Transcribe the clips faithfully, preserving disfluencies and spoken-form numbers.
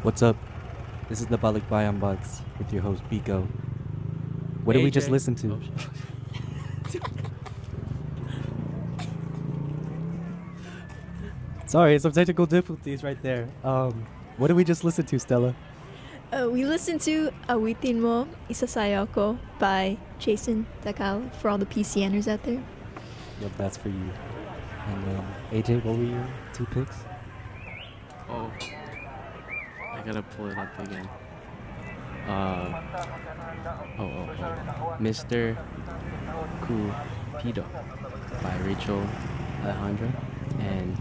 What's up? This is the Balik Bayan Buds with your host Biko. What did we just A J. listen to? Oh, shit. Sorry, some technical difficulties right there. Um, what did we just listen to, Stella? Uh, we listened to Awitin Mo Isasayoko by Jason Takal for all the PCNers out there. Yep, that's for you. And um, A J, what were your two picks? Oh, I gotta pull it up again. Uh, oh, oh, oh. Mister Cupido by Rachel Alejandra and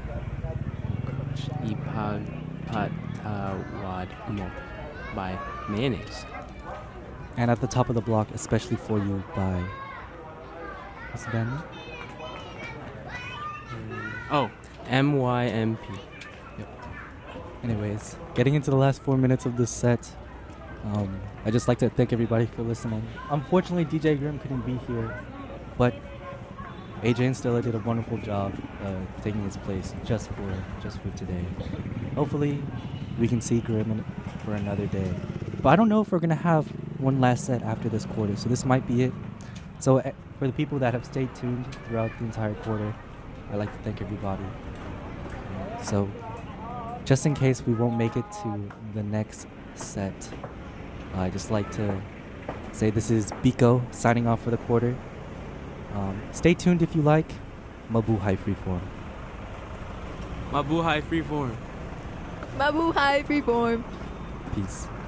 Ipag Patawad Mo by Mayonnaise. And at the top of the block, especially for you, by what's the band name? Oh, M Y M P. Anyways, getting into the last four minutes of this set, um, I'd just like to thank everybody for listening. Unfortunately, D J Grim couldn't be here, but A J and Stella did a wonderful job uh, taking his place just for just for today. Hopefully, we can see Grim in, for another day. But I don't know if we're gonna have one last set after this quarter, so this might be it. So uh, for the people that have stayed tuned throughout the entire quarter, I'd like to thank everybody. So, just in case we won't make it to the next set, uh, I'd just like to say this is Biko signing off for the quarter. Um, stay tuned if you like. Mabuhay Freeform. Mabuhay Freeform. Mabuhay Freeform! Peace.